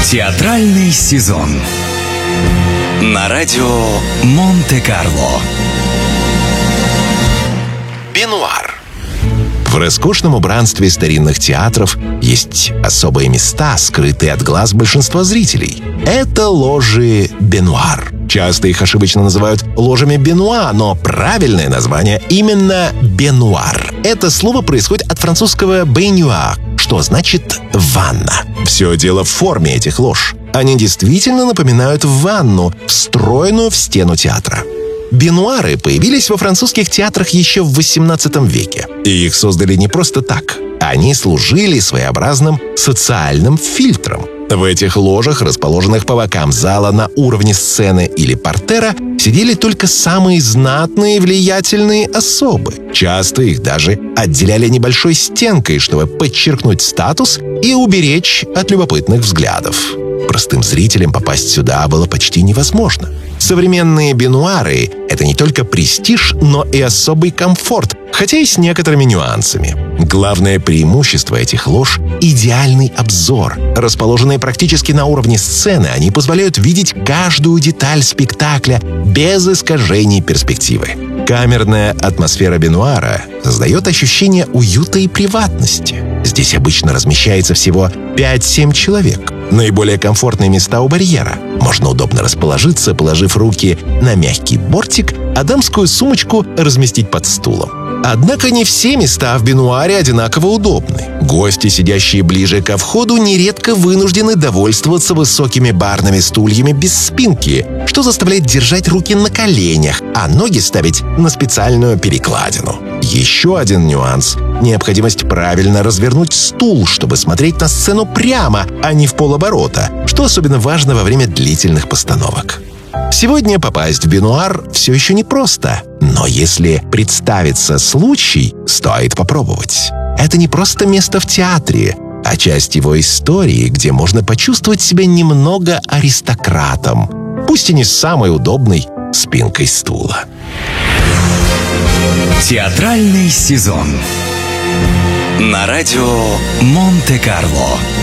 Театральный сезон на радио Монте-Карло. Бенуар. В роскошном убранстве старинных театров есть особые места, скрытые от глаз большинства зрителей. Это ложи бенуар. Часто их ошибочно называют ложами Бенуа, но правильное название именно бенуар. Это слово происходит от французского «бейнуар», что значит «ванна». Все дело в форме этих лож. Они действительно напоминают ванну, встроенную в стену театра. Бенуары появились во французских театрах еще в XVIII веке. И их создали не просто так. Они служили своеобразным социальным фильтром. В этих ложах, расположенных по бокам зала на уровне сцены или портера, сидели только самые знатные и влиятельные особы. Часто их даже отделяли небольшой стенкой, чтобы подчеркнуть статус и уберечь от любопытных взглядов. Простым зрителям попасть сюда было почти невозможно. Современные бенуары — это не только престиж, но и особый комфорт, хотя и с некоторыми нюансами. Главное преимущество этих лож — идеальный обзор. Расположенные практически на уровне сцены, они позволяют видеть каждую деталь спектакля без искажений перспективы. Камерная атмосфера бенуара создает ощущение уюта и приватности. Здесь обычно размещается всего 5-7 человек. Наиболее комфортные места у барьера. Можно удобно расположиться, положив руки на мягкий бортик, а дамскую сумочку разместить под стулом. Однако не все места в бенуаре одинаково удобны. Гости, сидящие ближе ко входу, нередко вынуждены довольствоваться высокими барными стульями без спинки, что заставляет держать руки на коленях, а ноги ставить на специальную перекладину. Еще один нюанс — необходимость правильно развернуть стул, чтобы смотреть на сцену прямо, а не в полоборота, что особенно важно во время длительных постановок. Сегодня попасть в бенуар все еще непросто, но если представится случай, стоит попробовать. Это не просто место в театре, а часть его истории, где можно почувствовать себя немного аристократом, пусть и не с самой удобной спинкой стула. Театральный сезон на радио Монте-Карло.